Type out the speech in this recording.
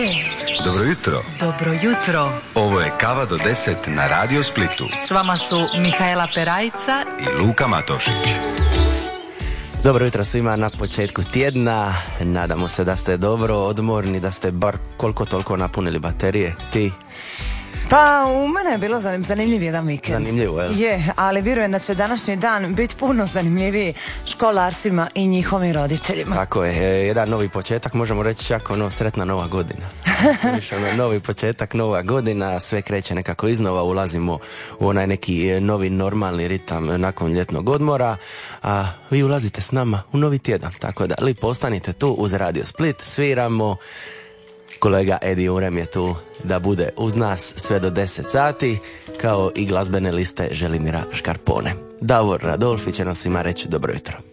Dobro jutro. Dobro jutro. Ovo je Kava do 10 na Radio Splitu. S vama su Mihaela Perajca i Luka Matošić. Dobro jutro svima na početku tjedna. Nadamo se da ste dobro odmorni, da ste bar koliko toliko napunili baterije. Ti? Pa u mene je bilo zanimljiv jedan vikend. Zanimljivo, jel? Je, ali vjerujem da će današnji dan biti puno zanimljiviji školarcima i njihovim roditeljima. Tako je, jedan novi početak, možemo reći čak sretna nova godina. Novi početak, nova godina, sve kreće nekako iznova, ulazimo u onaj neki novi normalni ritam nakon ljetnog odmora, a vi ulazite s nama u novi tjedan, tako da lipo ostanite tu uz Radio Split, sviramo. Kolega Edi Urem je tu da bude uz nas sve do 10 sati, kao i glazbene liste Želimira Škarpone. Davor Radolfi će nam svima reći dobro jutro.